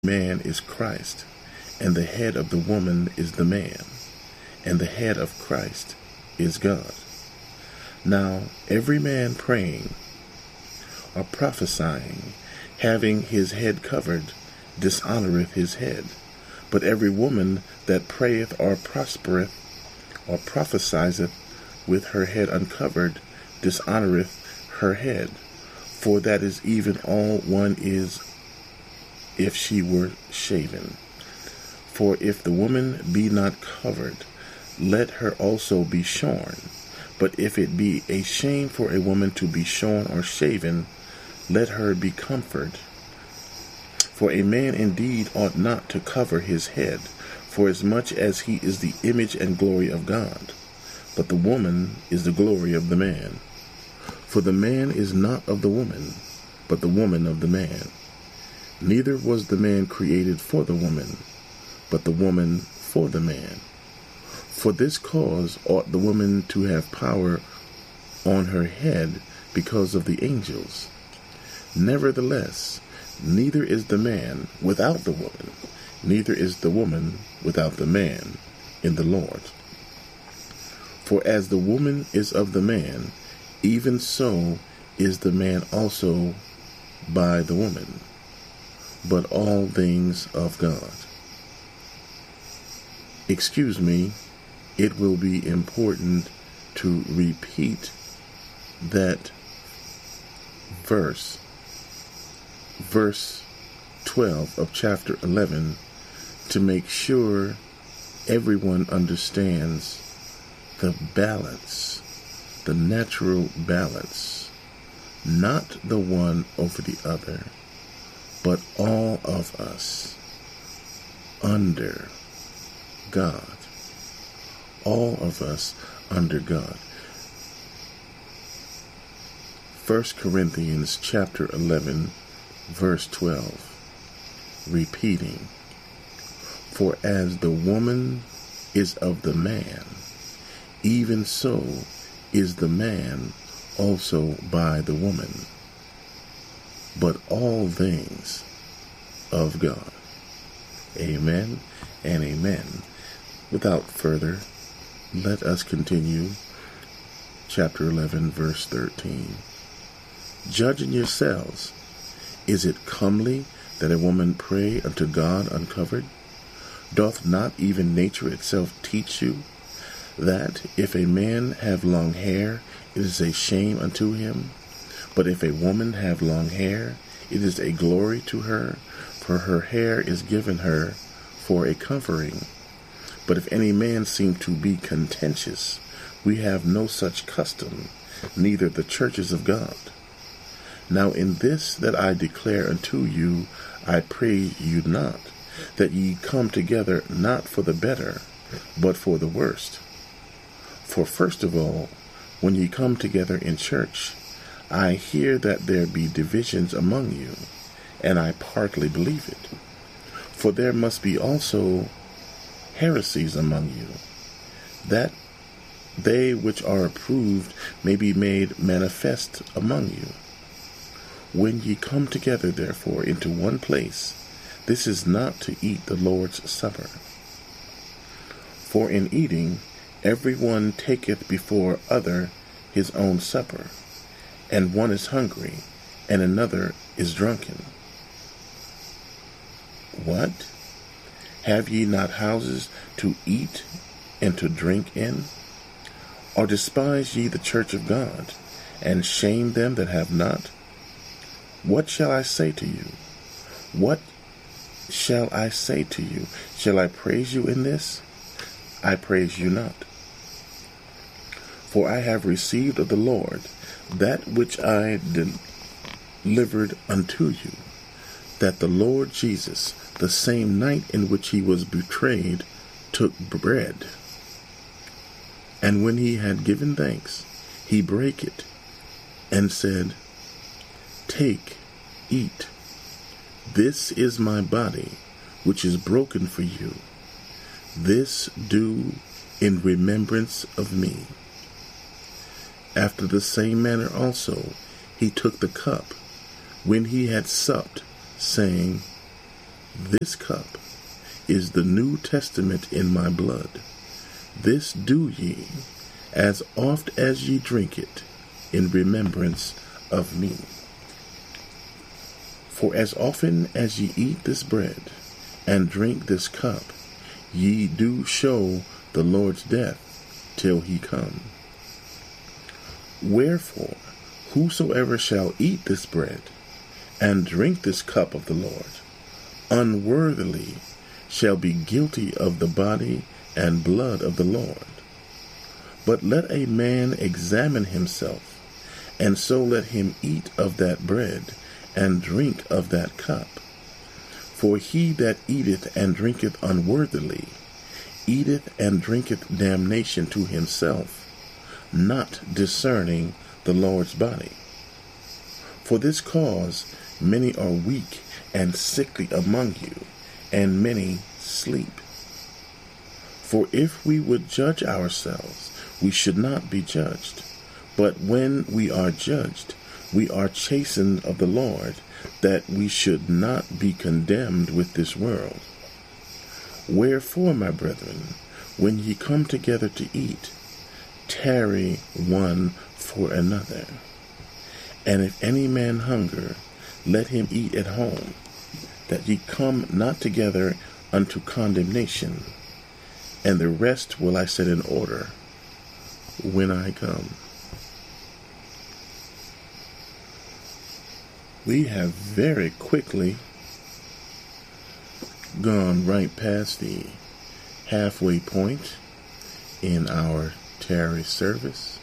man is Christ, and the head of the woman is the man, and the head of Christ is God. Now every man praying or prophesying, having his head covered, dishonoreth his head. But every woman that prayeth or prospereth or prophesieth with her head uncovered, dishonoreth her head. For that is even all one is if she were shaven. For if the woman be not covered, let her also be shorn. But if it be a shame for a woman to be shorn or shaven, let her be comforted. For a man indeed ought not to cover his head, forasmuch as he is the image and glory of God. But the woman is the glory of the man. For the man is not of the woman, but the woman of the man. Neither was the man created for the woman, but the woman for the man. For this cause ought the woman to have power on her head because of the angels. Nevertheless, neither is the man without the woman, neither is the woman without the man in the Lord. For as the woman is of the man, even so is the man also by the woman, but all things of God. Excuse me, it will be important to repeat that verse 12 of chapter 11, to make sure everyone understands the balance, the natural balance, not the one over the other, but all of us under God. All of us under God. 1 Corinthians chapter 11, verse 12, repeating, for as the woman is of the man, even so is the man also by the woman, but all things of God. Amen and amen. Without further, let us continue. Chapter 11, verse 13. Judging yourselves, is it comely that a woman pray unto God uncovered? Doth not even nature itself teach you that if a man have long hair, it is a shame unto him? But if a woman have long hair, it is a glory to her, for her hair is given her for a covering. But if any man seem to be contentious, we have no such custom, neither the churches of God. Now in this that I declare unto you, I pray you not, that ye come together not for the better, but for the worst. For first of all, when ye come together in church, I hear that there be divisions among you, and I partly believe it. For there must be also heresies among you, that they which are approved may be made manifest among you. When ye come together, therefore, into one place, this is not to eat the Lord's Supper. For in eating, every one taketh before other his own supper, and one is hungry, and another is drunken. What? Have ye not houses to eat and to drink in? Or despise ye the church of God, and shame them that have not? What shall I say to you? What shall I say to you? Shall I praise you in this? I praise you not. For I have received of the Lord that which I delivered unto you, that the Lord Jesus, the same night in which he was betrayed, took bread. And when he had given thanks, he brake it, and said, Take, eat. This is my body, which is broken for you. This do in remembrance of me. After the same manner also he took the cup, when he had supped, saying, This cup is the New Testament in my blood. This do ye, as oft as ye drink it, in remembrance of me. For as often as ye eat this bread, and drink this cup, ye do show the Lord's death till he come. Wherefore, whosoever shall eat this bread, and drink this cup of the Lord, unworthily shall be guilty of the body and blood of the Lord. But let a man examine himself, and so let him eat of that bread, and drink of that cup. For he that eateth and drinketh unworthily, eateth and drinketh damnation to himself, not discerning the Lord's body. For this cause many are weak and sickly among you, and many sleep. For if we would judge ourselves, we should not be judged. But when we are judged, we are chastened of the Lord, that we should not be condemned with this world. Wherefore, my brethren, when ye come together to eat, tarry one for another. And if any man hunger, let him eat at home, that ye come not together unto condemnation. And the rest will I set in order when I come. We have very quickly gone right past the halfway point in our tarry service.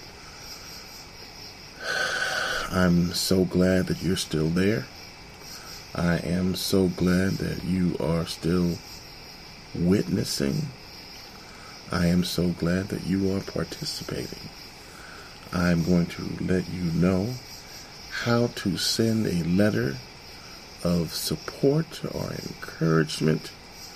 I'm so glad that you're still there. I am so glad that you are still witnessing. I am so glad that you are participating. I'm going to let you know how to send a letter of support or encouragement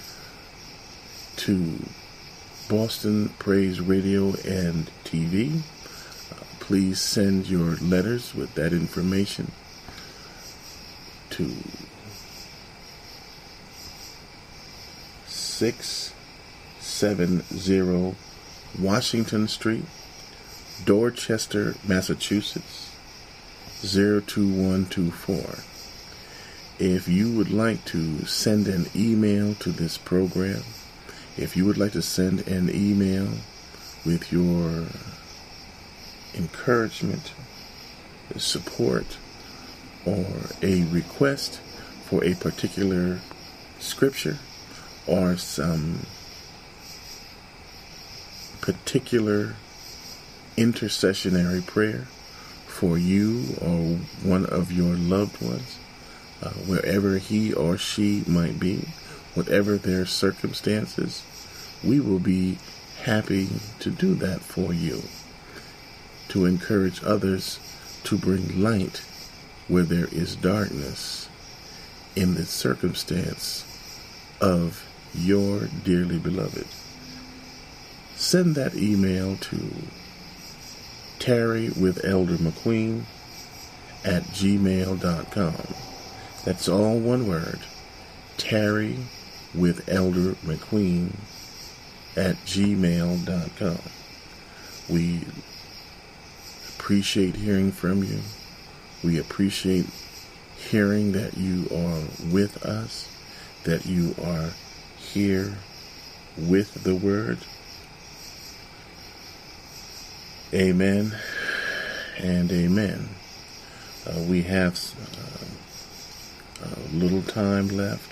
to Boston Praise Radio and TV. Please send your letters with that information to 670 Washington Street, Dorchester, Massachusetts, 02124. If you would like to send an email to this program, if you would like to send an email with your encouragement, support, or a request for a particular scripture or some particular intercessionary prayer for you or one of your loved ones, wherever he or she might be, whatever their circumstances, we will be happy to do that for you, to encourage others to bring light where there is darkness in the circumstance of your dearly beloved. Send that email to tarrywitheldermcqueen@gmail.com. That's all one word, tarrywitheldermcqueen@gmail.com. We appreciate hearing from you. We appreciate hearing that you are with us, that you are here with the Word. Amen and amen. We have a little time left.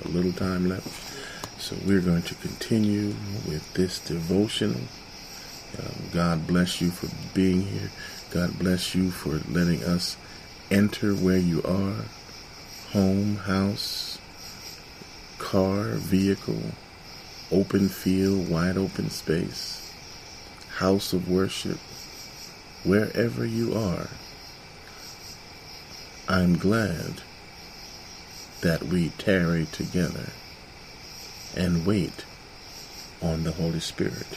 So we're going to continue with this devotional. God bless you for being here. God bless you for letting us enter where you are. Home, house, car, vehicle, open field, wide open space, house of worship, wherever you are. I'm glad that we tarry together and wait on the Holy Spirit.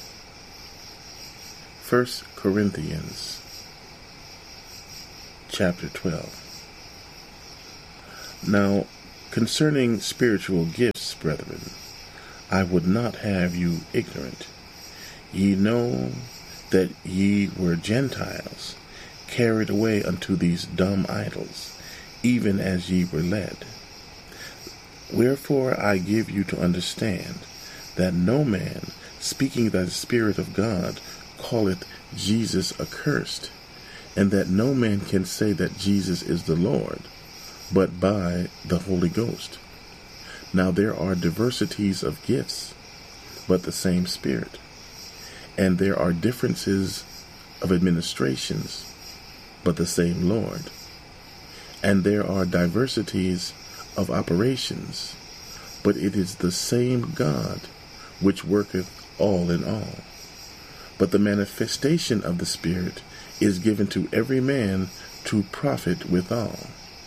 1 Corinthians chapter 12. Now, Concerning spiritual gifts, brethren, I would not have you ignorant. Ye know that ye were Gentiles, carried away unto these dumb idols, even as ye were led. Wherefore I give you to understand that no man, speaking the Spirit of God, calleth Jesus accursed, and that no man can say that Jesus is the Lord, but by the Holy Ghost. Now there are diversities of gifts, but the same Spirit. And there are differences of administrations, but the same Lord. And there are diversities of operations, but it is the same God which worketh all in all. But the manifestation of the Spirit is given to every man to profit withal.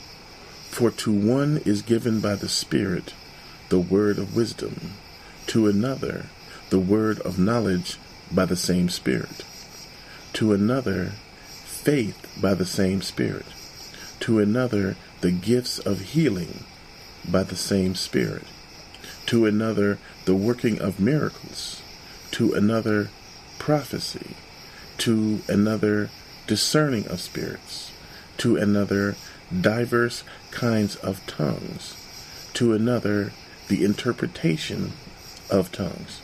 For to one is given by the Spirit the word of wisdom, to another the word of knowledge by the same Spirit, to another faith by the same Spirit, to another the gifts of healing by the same Spirit, to another the working of miracles, to another prophecy, to another discerning of spirits, to another diverse kinds of tongues, to another the interpretation of tongues.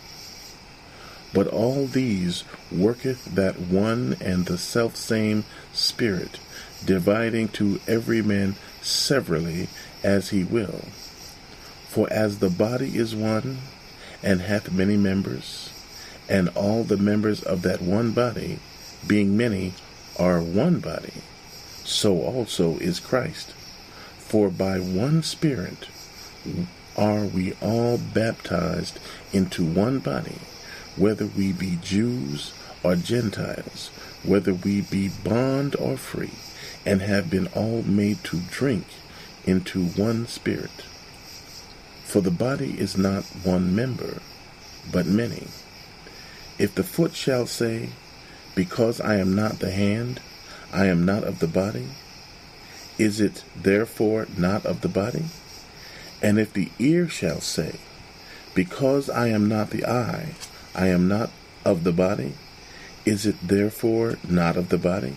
But all these worketh that one and the selfsame Spirit, dividing to every man severally as he will. For as the body is one, and hath many members, and all the members of that one body, being many, are one body, so also is Christ. For by one Spirit are we all baptized into one body, whether we be Jews or Gentiles, whether we be bond or free, and have been all made to drink into one Spirit. For the body is not one member, but many. If the foot shall say, Because I am not the hand, I am not of the body, is it therefore not of the body? And if the ear shall say, Because I am not the eye, I am not of the body, is it therefore not of the body?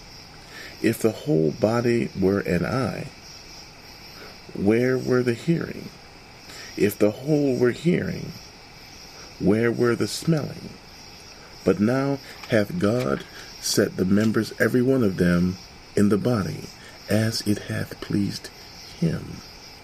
If the whole body were an eye, where were the hearing? If the whole were hearing, where were the smelling? But now hath God set the members every one of them in the body, as it hath pleased him.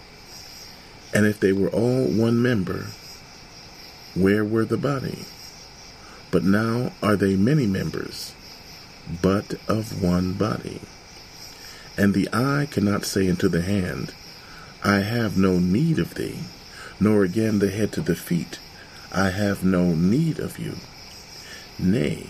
And if they were all one member, where were the body? But now are they many members, but of one body. And the eye cannot say unto the hand, I have no need of thee, nor again the head to the feet, I have no need of you. Nay,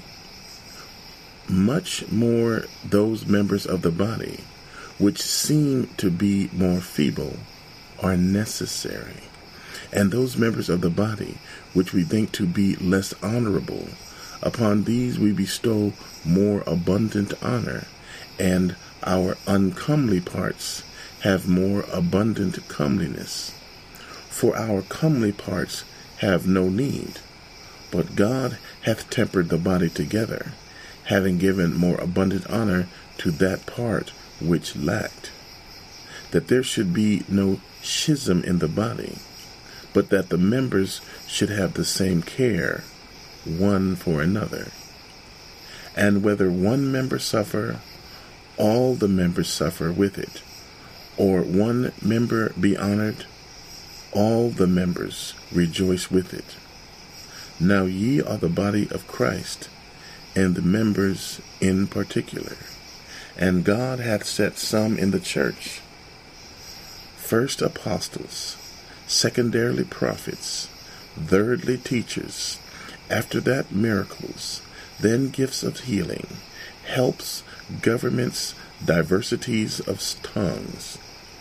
much more those members of the body, which seem to be more feeble, are necessary. And those members of the body, which we think to be less honorable, upon these we bestow more abundant honor, and our uncomely parts have more abundant comeliness. For our comely parts have no need, but God hath tempered the body together, having given more abundant honor to that part which lacked, that there should be no schism in the body, but that the members should have the same care one for another. And whether one member suffer, all the members suffer with it, or one member be honored, all the members rejoice with it. Now ye are the body of Christ, and the members in particular. And God hath set some in the church, first apostles, secondarily prophets, thirdly teachers, after that miracles, then gifts of healing, helps, governments, diversities of tongues.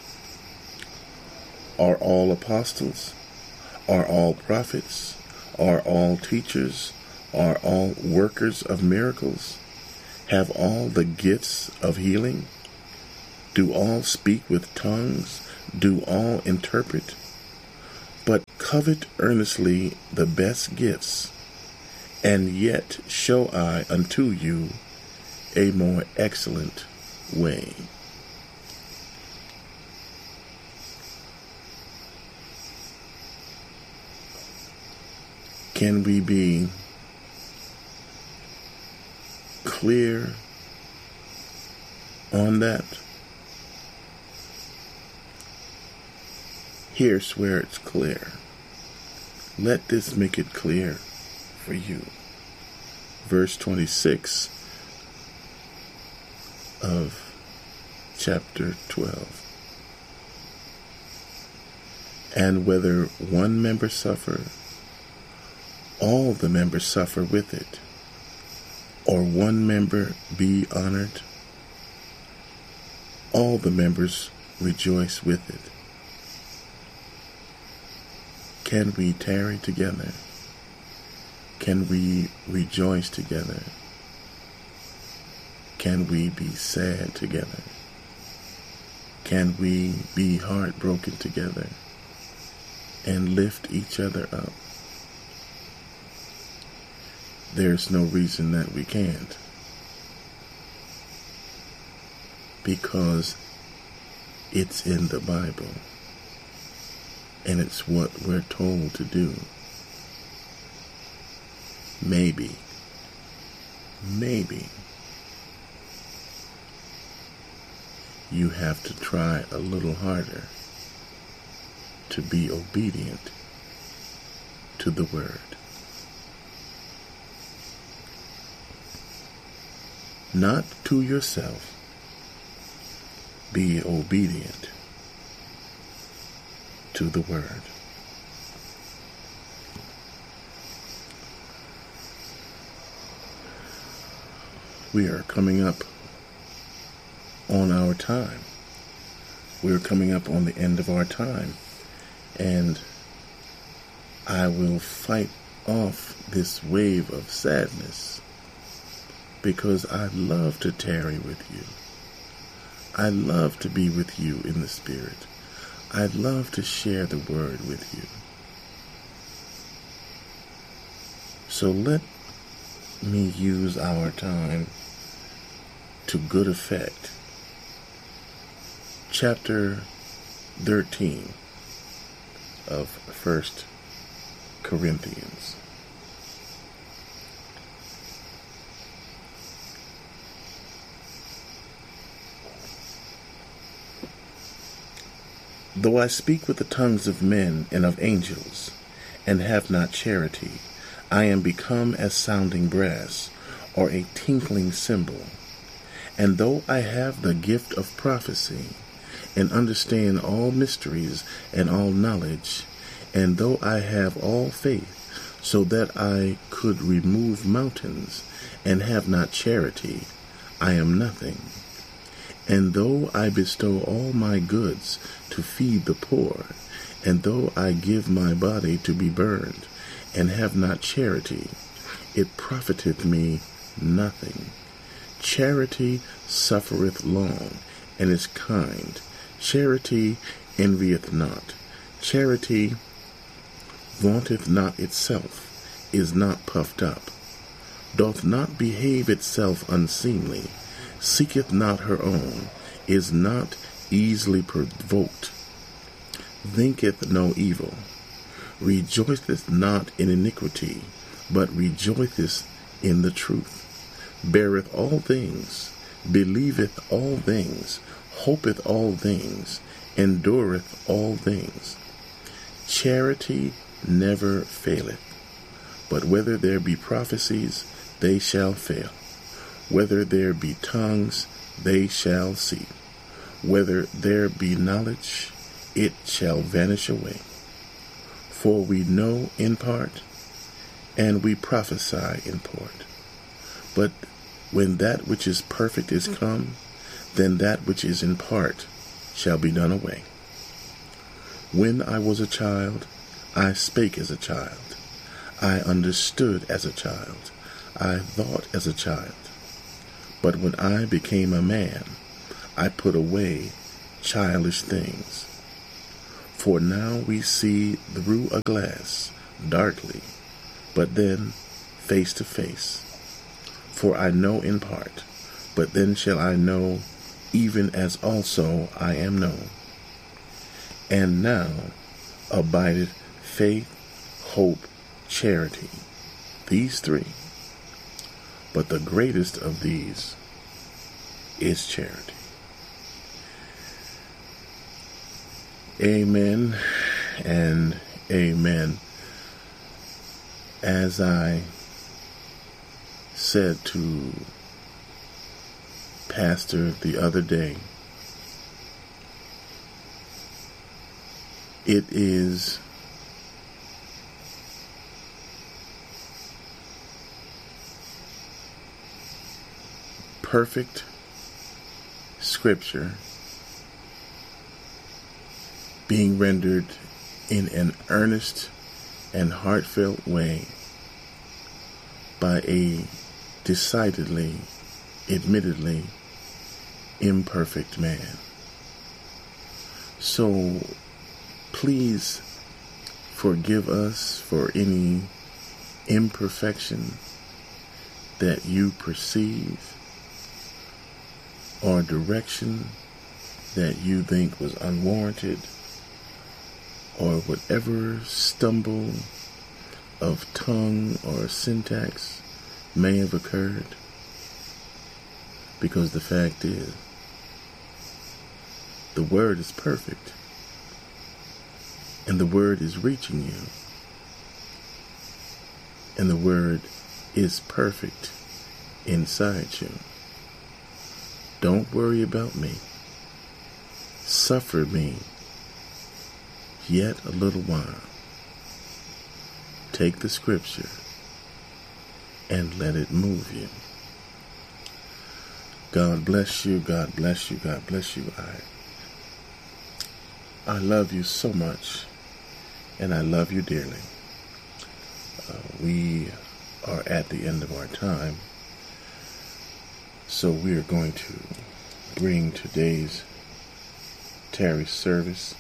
Are all apostles? Are all prophets? Are all teachers? Are all workers of miracles? Have all the gifts of healing? Do all speak with tongues? Do all interpret? But covet earnestly the best gifts, and yet show I unto you a more excellent way. Can we be clear on that? Here's where it's clear. Let this make it clear for you. Verse 26 of chapter 12. And whether one member suffer, all the members suffer with it, or one member be honored, all the members rejoice with it. Can we tarry together? Can we rejoice together? Can we be sad together? Can we be heartbroken together and lift each other up? There's no reason that we can't, because it's in the Bible, and it's what we're told to do. Maybe you have to try a little harder to be obedient to the word. Not to yourself. Be obedient to the word. We are coming up on our time. We're coming up on the end of our time. And I will fight off this wave of sadness, because I love to tarry with you. I love to be with you in the Spirit. I love to share the word with you. So let me use our time to good effect. Chapter 13 of 1 Corinthians. Though I speak with the tongues of men and of angels, and have not charity, I am become as sounding brass, or a tinkling cymbal. And though I have the gift of prophecy, and understand all mysteries and all knowledge, and though I have all faith, so that I could remove mountains, and have not charity, I am nothing. And though I bestow all my goods to feed the poor, and though I give my body to be burned, and have not charity, it profiteth me nothing. Charity suffereth long, and is kind. Charity envieth not. Charity vaunteth not itself, is not puffed up, doth not behave itself unseemly, seeketh not her own, is not easily provoked, thinketh no evil, rejoiceth not in iniquity, but rejoiceth in the truth, beareth all things, believeth all things, hopeth all things, endureth all things. Charity never faileth, but whether there be prophecies, they shall fail. Whether there be tongues, they shall cease. Whether there be knowledge, it shall vanish away. For we know in part, and we prophesy in part. But when that which is perfect is come, then that which is in part shall be done away. When I was a child, I spake as a child. I understood as a child. I thought as a child. But when I became a man, I put away childish things. For now we see through a glass, darkly, but then face to face. For I know in part, but then shall I know, even as also I am known. And now abideth faith, hope, charity, these three. But the greatest of these is charity. Amen and amen. As I said to Pastor the other day, it is perfect scripture being rendered in an earnest and heartfelt way by a decidedly, admittedly, imperfect man. So please forgive us for any imperfection that you perceive or direction that you think was unwarranted, or whatever stumble of tongue or syntax may have occurred, because the fact is, the word is perfect, and the word is reaching you, and the word is perfect inside you. Don't worry about me. Suffer me yet a little while. Take the scripture and let it move you. God bless you, God bless you, God bless you. I love you so much, and I love you dearly. We are at the end of our time, so we are going to bring today's Terry service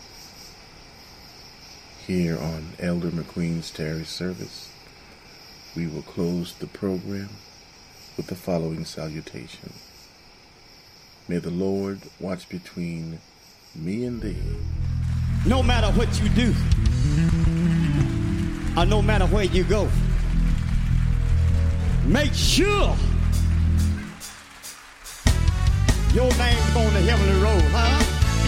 here on Elder McQueen's Terry service. We will close the program with the following salutation. May the Lord watch between me and thee. No matter what you do, or no matter where you go, make sure your name's on the heavenly road, huh?